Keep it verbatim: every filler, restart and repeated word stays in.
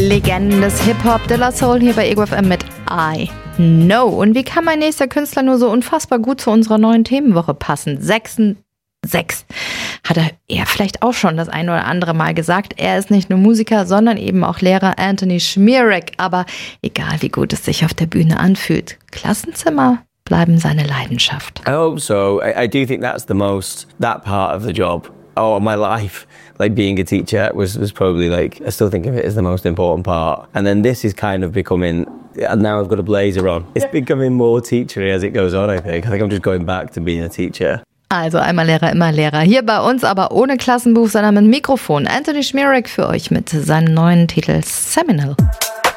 Legenden des Hip-Hop, De La Soul hier bei Ego F M mit I Know. Und wie kann mein nächster Künstler nur so unfassbar gut zu unserer neuen Themenwoche passen? Sechsen Sechs. Hat er er vielleicht auch schon das ein oder andere Mal gesagt. Er ist nicht nur Musiker, sondern eben auch Lehrer, Anthony Schmierek. Aber egal, wie gut es sich auf der Bühne anfühlt, Klassenzimmer bleiben seine Leidenschaft. I hope so. I, I do think that's the most, that part of the job. Oh, my life, like being a teacher was, was probably like, I still think of it as the most important part. And then this is kind of becoming, and now I've got a blazer on. It's becoming more teachery as it goes on, I think. I think I'm just going back to being a teacher. Also einmal Lehrer, immer Lehrer. Hier bei uns aber ohne Klassenbuch, sondern mit Mikrofon. Anthony Schmierek für euch mit seinem neuen Titel Seminal.